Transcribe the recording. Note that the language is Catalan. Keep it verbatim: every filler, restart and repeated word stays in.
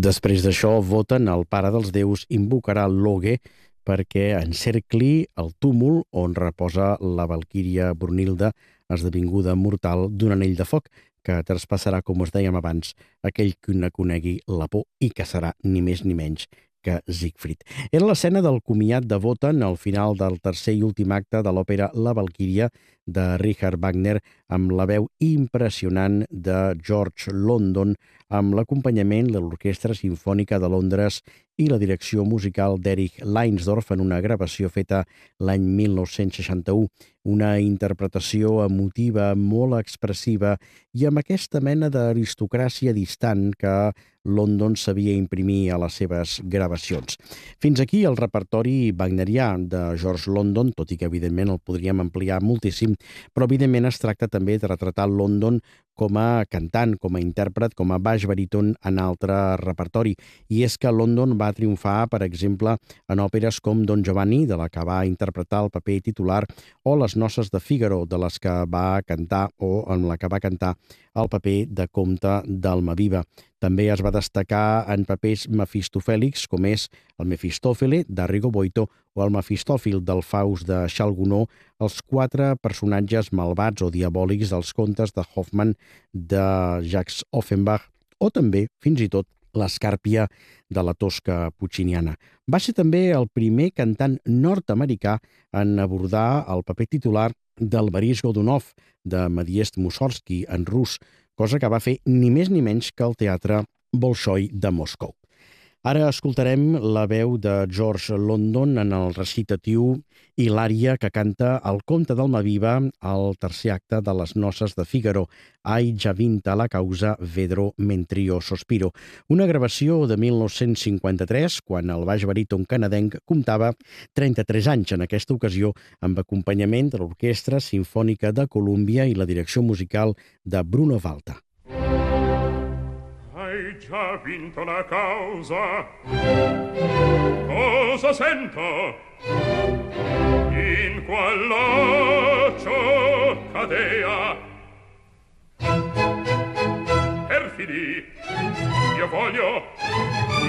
Després d'això, voten el pare dels déus invocarà Loge perquè encercli el túmul on reposa la valquíria Brunilda, esdevinguda mortal d'un anell de foc, que traspassarà, com us dèiem abans, aquell que ne conegui la por i que serà ni més ni menys que Siegfried. Era l'escena del comiat de Wotan al final del tercer i últim acte de l'òpera La Valquíria de Richard Wagner, amb la veu impressionant de George London, amb l'acompanyament de l'Orquestra Simfònica de Londres i la direcció musical d'Erich Leinsdorf en una gravació feta l'any mil nou-cents seixanta-u. Una interpretació emotiva, molt expressiva i amb aquesta mena d'aristocràcia distant que London sabia imprimir a les seves gravacions. Fins aquí el repertori wagnerià de George London, tot i que evidentment el podríem ampliar moltíssim, però evidentment es tracta també de retratar London com a cantant, com a intèrpret, com a baix baríton en altre repertori. I és que London va triomfar, per exemple, en òperes com Don Giovanni, de la que va interpretar el paper titular, o Les noces de Fígaro, de les que va cantar o en la que va cantar el paper de comte d'Almaviva. També es va destacar en papers mefistofèlics, com és el Mefistòfele, de Rigoboito, o el Mefistòfil del Faust de Charles Gounod, els quatre personatges malvats o diabòlics dels contes de Hoffmann de Jacques Offenbach, o també, fins i tot, l'Escàrpia de la Tosca pucciniana. Va ser també el primer cantant nord-americà en abordar el paper titular del Boris Godunov, de Madiest Mussorgsky, en rus, cosa que va fer ni més ni menys que el Teatre Bolxoi de Moscou. Ara escoltarem la veu de George London en el recitatiu i l'ària que canta el comte d'Almaviva al tercer acte de Les noces de Fígaro, Ai già vinta la causa, vedrò mentr'io sospiro, una gravació de mil nou-cents cinquanta-tres, quan el baix baríton canadenc comptava trenta-tres anys, en aquesta ocasió amb acompanyament de l'Orquestra Simfònica de Colúmbia i la direcció musical de Bruno Walter. Hai già vinto la causa, cosa sento? In qual laccio cadea? Perfidi, io voglio